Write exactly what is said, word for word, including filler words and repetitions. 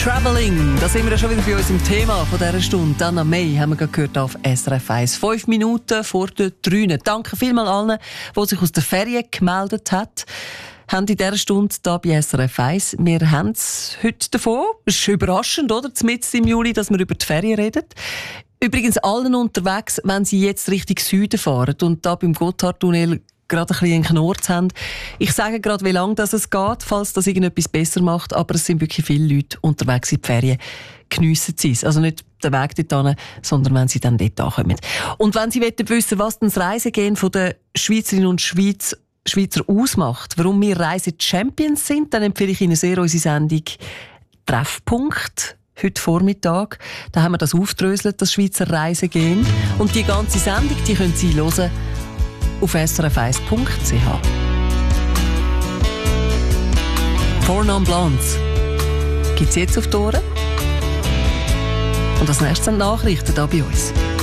Travelling, da sind wir ja schon wieder bei uns im Thema von dieser Stunde. Anna May haben wir gerade gehört auf S R F eins. Fünf Minuten vor der Drüne. Danke vielmals allen, die sich aus der Ferien gemeldet haben. Haben in dieser Stunde hier bei S R F eins. Wir haben es heute davon. Es ist überraschend, oder? Mitten im Juli, dass wir über die Ferien reden. Übrigens allen unterwegs, wenn sie jetzt Richtung Süden fahren und da beim Gotthardtunnel gerade ein bisschen einen Knurz haben. Ich sage gerade, wie lange das es geht, falls das irgendetwas besser macht, aber es sind wirklich viele Leute unterwegs in die Ferien. Geniessen sie es. Also nicht den Weg dorthin, sondern wenn sie dann dort ankommen. Und wenn Sie wissen, was das Reisegehen der Schweizerinnen und Schweiz, Schweizer ausmacht, warum wir Reise-Champions sind, dann empfehle ich Ihnen sehr unsere Sendung «Treffpunkt». Heute Vormittag. Da haben wir das aufgedröselt, das Schweizer Reisegehen. Und die ganze Sendung, die können Sie hören auf s r f eins punkt c h. Four Non Blondes gibt es jetzt auf die Ohren. Und als nächstes sind Nachrichten hier bei uns.